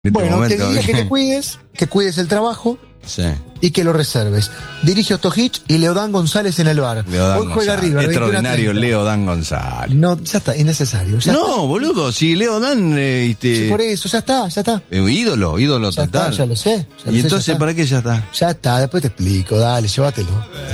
este Bueno, momento. te diría que cuides el trabajo Sí. y que lo reserves. Dirige Ostojic y Leodán González en el bar. Leodán Hoy juega González. River. Extraordinario 21:30. Leodán González. No, ya está, innecesario. Ya No, boludo, si Leodán, Sí, por eso, ya está. ídolo Ya total. está, ya lo sé. ¿Y entonces para qué ya está? Ya está, después te explico, dale, llévatelo.